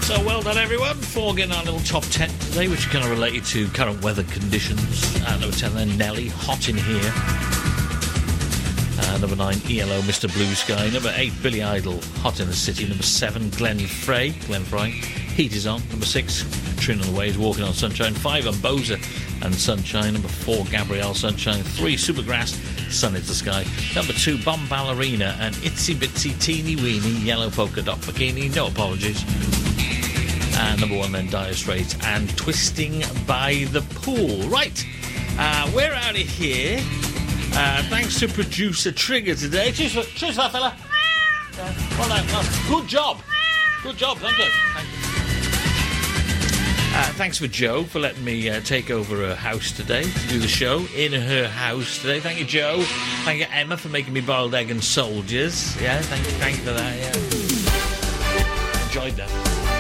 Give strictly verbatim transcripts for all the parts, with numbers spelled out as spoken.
So well done, everyone, for getting our little top ten today, which are kind of related to current weather conditions. Uh, number ten then, Nelly, Hot in Here. Uh, number nine, E L O, Mister Blue Sky. Number eight, Billy Idol, Hot in the City. Number seven, Glenn Frey, Glenn Frey, Heat is On. Number six, Trin on the Waves, Walking on Sunshine. Five, Umboza and Sunshine. Number four, Gabrielle, Sunshine. Three, Supergrass, Sun is the Sky. Number two, Bomb Ballerina and Itsy Bitsy Teeny Weeny, Yellow Polka Dot Bikini. No apologies. And number one then, Dire Straits and Twisting by the Pool. Right, uh, we're out of here. Uh, thanks to producer Trigger today. Cheers for, cheers for that, fella. Uh, well done. Well, good job. Good job. Thank you. Thank you. Uh, thanks for Joe for letting me uh, take over her house today to do the show in her house today. Thank you, Joe. Thank you, Emma, for making me boiled egg and soldiers. Yeah, thank you, thank you for that. Yeah, enjoyed that.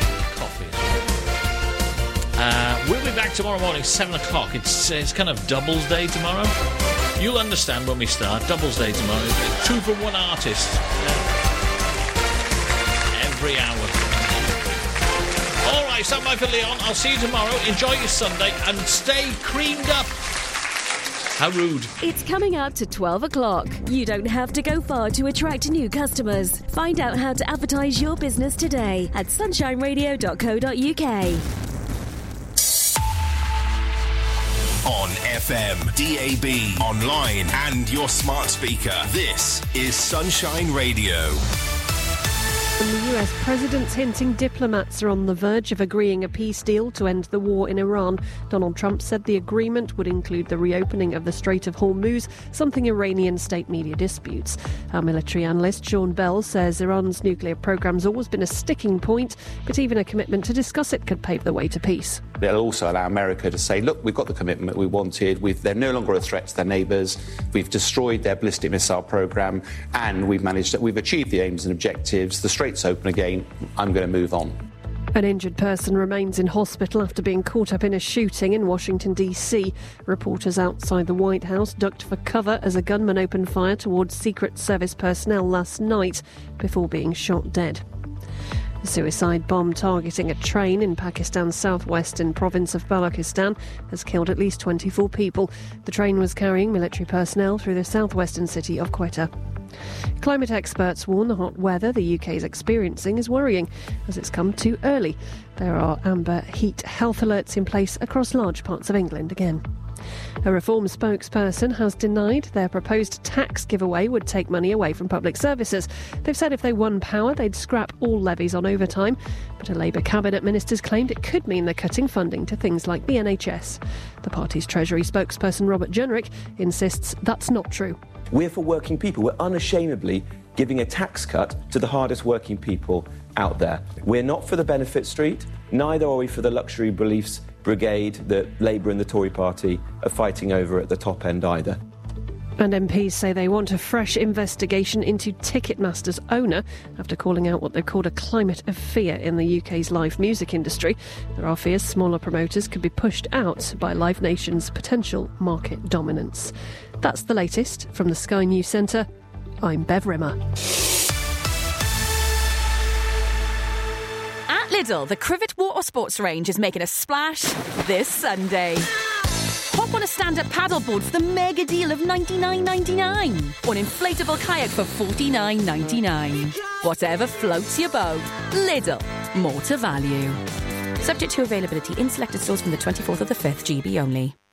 Uh, we'll be back tomorrow morning, seven o'clock. It's it's kind of Doubles Day tomorrow. You'll understand when we start. Doubles Day tomorrow. It's two for one artist. Every hour. All right, stand by for Leon. I'll see you tomorrow. Enjoy your Sunday and stay creamed up. How rude. It's coming up to twelve o'clock. You don't have to go far to attract new customers. Find out how to advertise your business today at sunshine radio dot co dot uk. On F M, D A B, online and your smart speaker. This is Sunshine Radio. And the U S president's hinting diplomats are on the verge of agreeing a peace deal to end the war in Iran. Donald Trump said the agreement would include the reopening of the Strait of Hormuz, something Iranian state media disputes. Our military analyst Sean Bell says Iran's nuclear program's always been a sticking point, but even a commitment to discuss it could pave the way to peace. It'll also allow America to say, look, we've got the commitment we wanted, we've, they're no longer a threat to their neighbours, we've destroyed their ballistic missile programme, and we've managed, we've achieved the aims and objectives, the Strait's open again, I'm going to move on. An injured person remains in hospital after being caught up in a shooting in Washington, D C. Reporters outside the White House ducked for cover as a gunman opened fire towards Secret Service personnel last night before being shot dead. A suicide bomb targeting a train in Pakistan's southwestern province of Balochistan has killed at least twenty-four people. The train was carrying military personnel through the southwestern city of Quetta. Climate experts warn the hot weather the U K is experiencing is worrying as it's come too early. There are amber heat health alerts in place across large parts of England again. A Reform spokesperson has denied their proposed tax giveaway would take money away from public services. They've said if they won power, they'd scrap all levies on overtime. But a Labour cabinet minister's claimed it could mean they're cutting funding to things like the N H S. The party's Treasury spokesperson Robert Jenrick insists that's not true. We're for working people. We're unashamedly giving a tax cut to the hardest working people out there. We're not for the benefit street, neither are we for the luxury beliefs brigade that Labour and the Tory party are fighting over at the top end either. And M Ps say they want a fresh investigation into Ticketmaster's owner after calling out what they've called a climate of fear in the U K's live music industry. There are fears smaller promoters could be pushed out by Live Nation's potential market dominance. That's the latest from the Sky News Centre. I'm Bev Rimmer. At Lidl, the Crivet Water Sports range is making a splash this Sunday. Hop on a stand-up paddleboard for the mega deal of ninety-nine ninety-nine, or an inflatable kayak for forty-nine ninety-nine. Whatever floats your boat, Lidl, more to value. Subject to availability in selected stores from the twenty-fourth of the fifth, G B only.